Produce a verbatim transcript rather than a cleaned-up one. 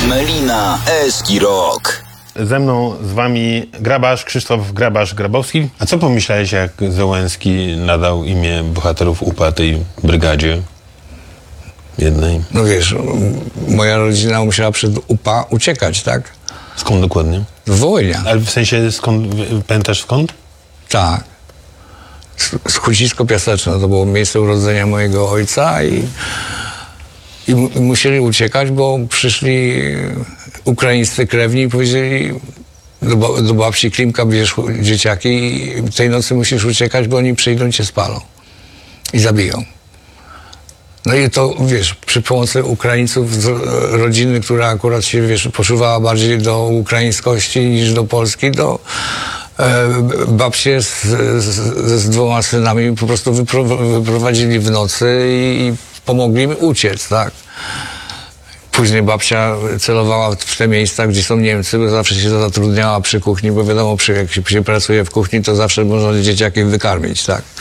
Melina Eski Rock. Ze mną, z wami Grabarz, Krzysztof Grabarz-Grabowski. A co pomyślałeś, jak Zełenski nadał imię bohaterów U P A tej brygadzie jednej? No wiesz, moja rodzina musiała przed U P A uciekać, tak? Skąd dokładnie? Z Wołynia. Ale w sensie, skąd, pamiętasz skąd? Tak. Z Hucisko Piaseczne, to było miejsce urodzenia mojego ojca i, i musieli uciekać, bo przyszli ukraińscy krewni i powiedzieli do, do babci Klimka, bierz dzieciaki i tej nocy musisz uciekać, bo oni przyjdą i cię spalą i zabiją. No i to, wiesz, przy pomocy Ukraińców z rodziny, która akurat się, wiesz, poczuwała bardziej do ukraińskości niż do Polski, to e, babcie z, z, z dwoma synami po prostu wypro, wyprowadzili w nocy i, i pomogli im uciec, tak. Później babcia celowała w te miejsca, gdzie są Niemcy, bo zawsze się zatrudniała przy kuchni, bo wiadomo, przy, jak się pracuje w kuchni, to zawsze można dzieciaki wykarmić, tak.